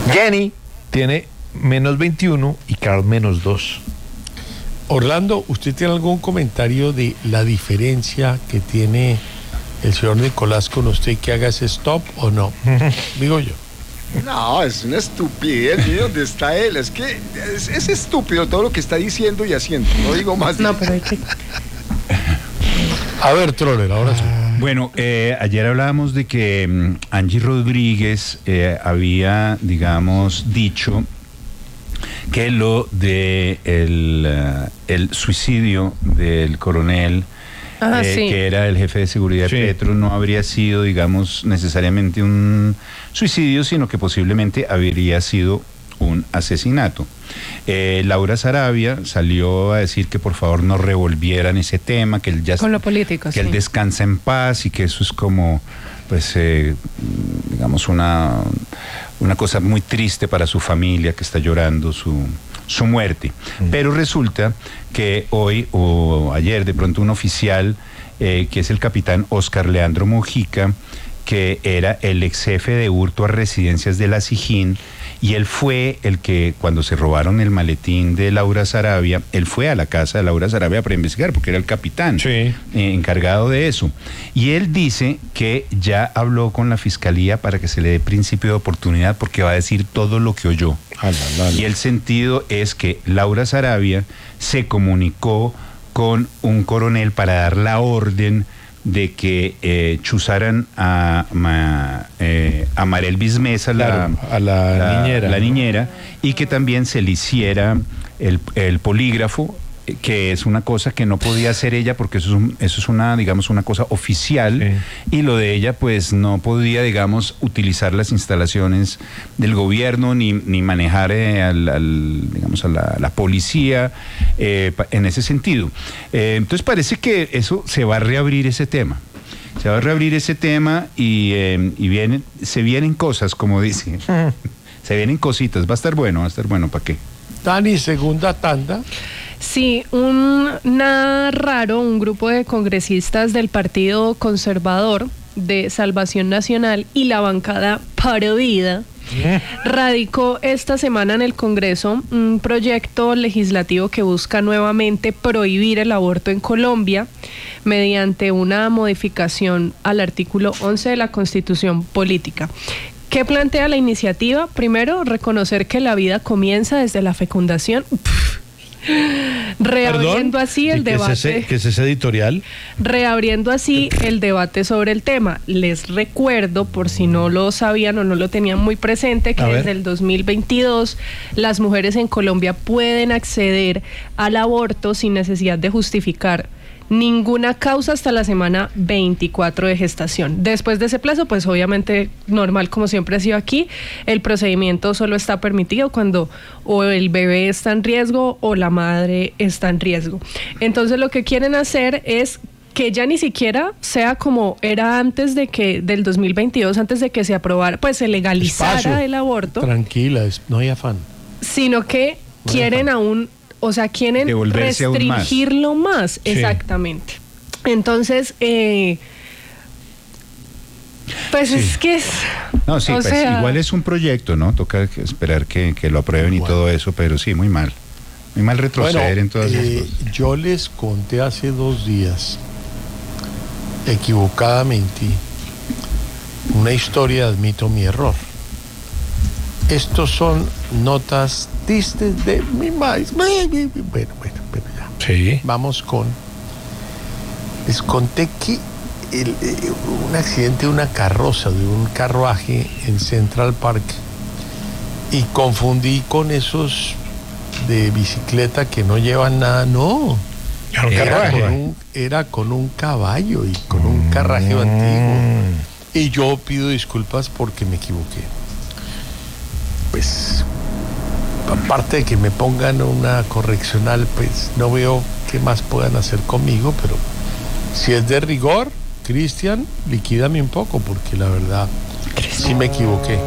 Jenny tiene menos 21 y Carl menos 2. Orlando, ¿usted tiene algún comentario de la diferencia que tiene el señor Nicolás con usted, que haga ese stop o no? Digo yo. No, es una estupidez. ¿Y dónde está él? Es que es estúpido todo lo que está diciendo y haciendo. No digo más. No, pero hay que... A ver, Troller, ahora sí. Bueno, ayer hablábamos de que Angie Rodríguez había, digamos, dicho que lo de el suicidio del coronel, sí, que era el jefe de seguridad Sí. de Petro, no habría sido, digamos, necesariamente un suicidio, sino que posiblemente habría sido un asesinato. Laura Sarabia salió a decir que por favor no revolvieran ese tema, que él ya con lo político, que él sí. descansa en paz y que eso es como, pues, digamos, una cosa muy triste para su familia, que está llorando su muerte. Pero resulta que hoy o ayer de pronto un oficial, que es el capitán Oscar Leandro Mojica, que era el ex jefe de hurto a residencias de la SIJÍN, y él fue el que, cuando se robaron el maletín de Laura Sarabia, él fue a la casa de Laura Sarabia para investigar, porque era el capitán encargado de eso. Y él dice que ya habló con la fiscalía para que se le dé principio de oportunidad, porque va a decir todo lo que oyó. Y el sentido es que Laura Sarabia se comunicó con un coronel para dar la orden de que chuzaran a Marel Bismesa, la niñera, y que también se le hiciera el polígrafo, que es una cosa que no podía hacer ella, porque eso es una, digamos, una cosa oficial, y lo de ella pues no podía, digamos, utilizar las instalaciones del gobierno ni manejar digamos, a la policía en ese sentido. Entonces parece que eso se va a reabrir ese tema. Se va a reabrir ese tema y se vienen cosas, como dice. Se vienen cositas, va a estar bueno, ¿para qué? Dani, segunda tanda. Sí, nada raro, un grupo de congresistas del Partido Conservador de Salvación Nacional y la bancada Paro Vida radicó esta semana en el Congreso un proyecto legislativo que busca nuevamente prohibir el aborto en Colombia mediante una modificación al artículo 11 de la Constitución Política. ¿Qué plantea la iniciativa? Primero, reconocer que la vida comienza desde la fecundación. Reabriendo así el debate. ¿Qué es ese editorial? Reabriendo así el debate sobre el tema. Les recuerdo, por si no lo sabían o no lo tenían muy presente, que desde el 2022 las mujeres en Colombia pueden acceder al aborto sin necesidad de justificar ninguna causa hasta la semana 24 de gestación. Después de ese plazo, pues obviamente normal, como siempre ha sido aquí, el procedimiento solo está permitido cuando o el bebé está en riesgo o la madre está en riesgo. Entonces lo que quieren hacer es que ya ni siquiera sea como era antes del 2022, antes de que se aprobara, pues se legalizara el aborto. Tranquila, no hay afán. Sino que quieren aún, o sea, quieren restringirlo más. Sí. Exactamente. Entonces, pues sí. Es que es... No, sí, pues igual es un proyecto, ¿no? Toca esperar que lo aprueben y todo eso, pero sí, muy mal. Muy mal retroceder en todas esas cosas. Yo les conté hace 2 días, equivocadamente, una historia, admito mi error. Estos son notas tristes de mi maíz. Bueno, ya. Sí. Vamos con... Les conté que un accidente de una carroza, de un carruaje en Central Park, y confundí con esos de bicicleta que no llevan nada, no. Era con un caballo y con un carraje antiguo. Y yo pido disculpas porque me equivoqué. Pues, aparte de que me pongan una correccional, pues no veo qué más puedan hacer conmigo, pero si es de rigor, Cristian, liquídame un poco, porque la verdad, sí me equivoqué.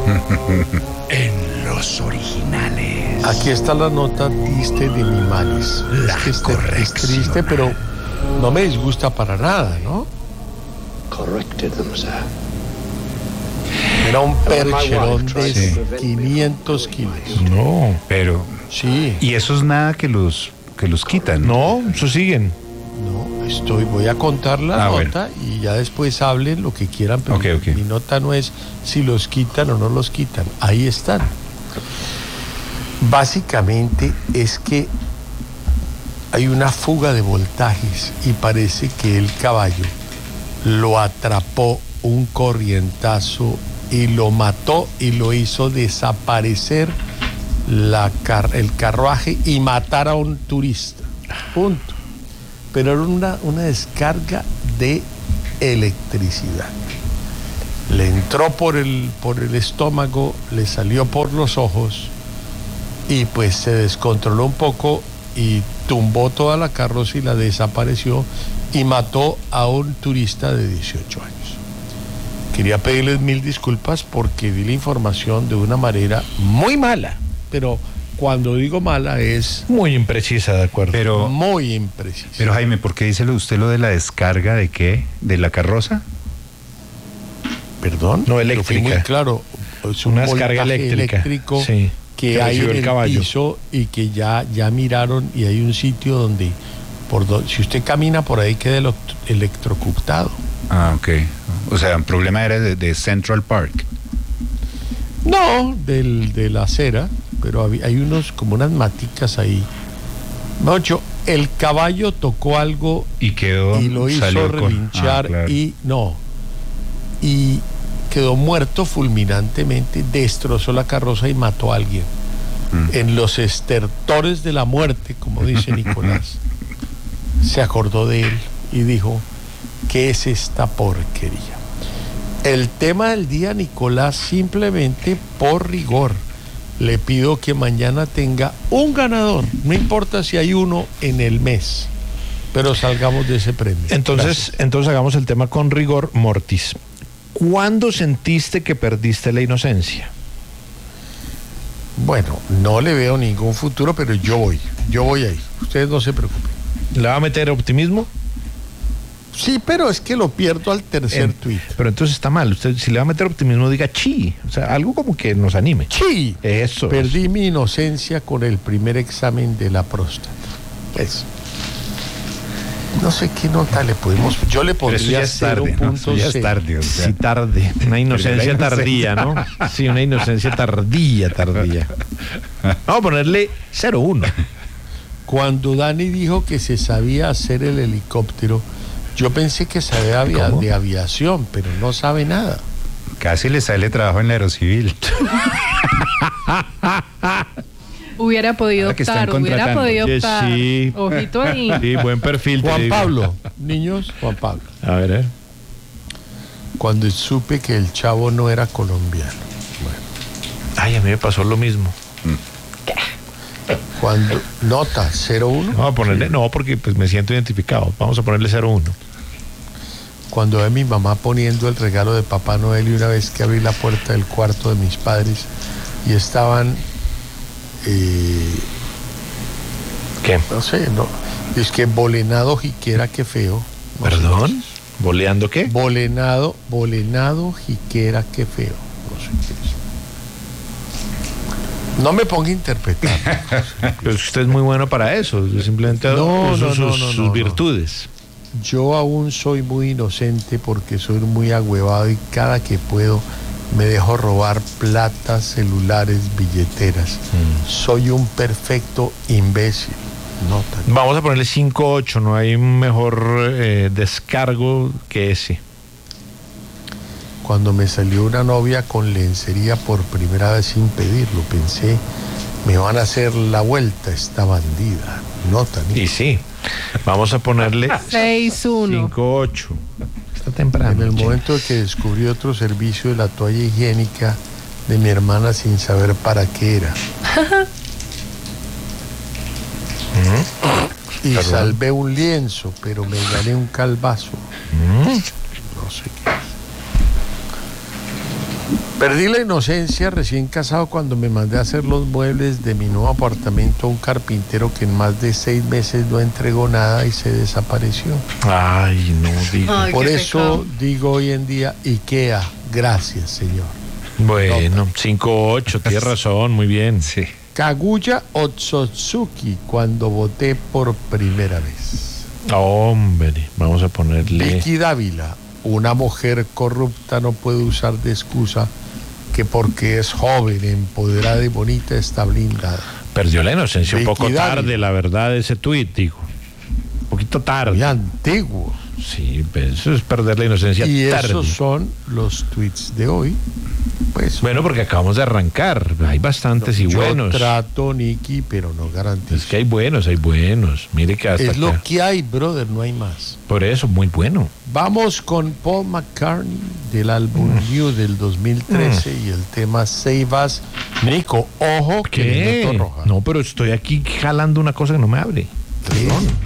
En los originales. Aquí está la nota triste de mi males. Es triste, pero no me disgusta para nada, ¿no? Corrected them, sir. Era un percherón de 500 kilos. No. Pero, Sí. y eso es nada que los quitan. No, eso siguen. No, voy a contar la nota y ya después hablen lo que quieran, pero Ok. mi nota no es si los quitan o no los quitan. Ahí están. Básicamente es que hay una fuga de voltajes y parece que el caballo lo atrapó un corrientazo y lo mató y lo hizo desaparecer el carruaje y matar a un turista. Punto. Pero era una descarga de electricidad. Le entró por el estómago, le salió por los ojos y pues se descontroló un poco y tumbó toda la carroza y la desapareció y mató a un turista de 18 años. Quería pedirles 1000 disculpas porque di la información de una manera muy mala, pero cuando digo mala es Muy imprecisa, de acuerdo. Pero, muy imprecisa. pero Jaime, ¿por qué dice usted lo de la descarga de qué? ¿De la carroza? Perdón, No, yo eléctrica. fui muy claro. Es un Una descarga voltaje eléctrico. Sí, que hay recibió en el caballo. piso y que ya miraron y hay un sitio donde si usted camina por ahí queda electrocutado. Ah, ok. O sea, el problema era de Central Park. No, de la acera, pero hay como unas maticas ahí. Mocho, el caballo tocó algo Y quedó. y lo hizo salió con- relinchar claro. y quedó muerto fulminantemente, destrozó la carroza y mató a alguien. En los estertores de la muerte, como dice Nicolás, se acordó de él y dijo, ¿qué es esta porquería? El tema del día, Nicolás, simplemente por rigor, le pido que mañana tenga un ganador, no importa si hay uno en el mes, pero salgamos de ese premio. Entonces hagamos el tema con rigor mortis. ¿Cuándo sentiste que perdiste la inocencia? Bueno, no le veo ningún futuro, pero yo voy ahí. Ustedes no se preocupen. ¿Le va a meter optimismo? Sí, pero es que lo pierdo al tercer tuit. Pero entonces está mal. Usted, si le va a meter optimismo, diga chi. O sea, algo como que nos anime. Sí, Eso. perdí mi inocencia con el primer examen de la próstata. Eso. No sé qué nota le podemos. Yo le Pero eso ya pondría es tarde, ¿no? Eso ya es 0.6. tarde. O sea. Sí, tarde. Una inocencia Pero la tardía, ¿no? Sí, una inocencia tardía. Vamos a ponerle 0.1. Cuando Dani dijo que se sabía hacer el helicóptero, yo pensé que sabía ¿Cómo? de aviación, pero no sabe nada. Casi le sale trabajo en la Aerocivil. Hubiera podido Ahora que están optar, hubiera contratando. podido Oye, optar. sí. Ojito ahí. Sí, buen perfil. te Juan digo. Pablo, niños, Juan Pablo. A ver. Cuando supe que el chavo no era colombiano. Ay, a mí me pasó lo mismo. Cuando nota 0.1. Vamos a ponerle, no, porque pues me siento identificado. Vamos a ponerle 0.1. Cuando ve mi mamá poniendo el regalo de Papá Noel y una vez que abrí la puerta del cuarto de mis padres y estaban, ¿Qué? no sé, no, es que bolenado jiquera, qué feo. No sé. ¿Perdón? ¿Boleando qué? Bolenado jiquera, qué feo. No sé qué es. No me ponga a interpretar. Pues usted es muy bueno para eso. Yo simplemente No, uso no, sus, no, no, sus no. virtudes. Yo aún soy muy inocente porque soy muy agüevado y cada que puedo me dejo robar plata, celulares, billeteras. Soy un perfecto imbécil. Nota. Vamos a ponerle 5.8. No hay un mejor descargo que ese. Cuando me salió una novia con lencería por primera vez sin pedirlo, pensé, me van a hacer la vuelta esta bandida. Nota. Y sí. Vamos a ponerle 6-1. 5.8. Está temprano. En el che. momento de que descubrí otro servicio de la toalla higiénica de mi hermana sin saber para qué era. Y Perdón. salvé un lienzo, pero me gané un calvazo. No sé qué. Perdí la inocencia recién casado cuando me mandé a hacer los muebles de mi nuevo apartamento a un carpintero que en más de 6 meses no entregó nada y se desapareció. Ay, no digo. Ay, Por qué eso pecado. digo hoy en día, IKEA, gracias, señor. Bueno, 5-8, tienes razón, muy bien. Sí. Kaguya Otsutsuki, cuando voté por primera vez. Hombre, vamos a ponerle... Vicky Dávila, una mujer corrupta no puede usar de excusa que porque es joven, empoderada y bonita está blindada. Perdió la inocencia un Vicky poco tarde, Dávila. la verdad, ese tuit, digo. Un poquito Muy tarde. antiguo. Sí, pues eso es perder la inocencia Y tarde. esos son los tweets de hoy. Pues Bueno, porque acabamos de arrancar. Hay bastantes y yo buenos. trato, Nicky, pero no garantizo. Es que hay buenos, hay buenos. Mire que hasta Es lo acá. que hay, brother, no hay más. Por eso, muy bueno. Vamos con Paul McCartney del álbum New del 2013 y el tema Save Us. Nico, ojo, que ¿Qué? Minuto Roja. No, pero estoy aquí jalando una cosa que no me abre. Perdón.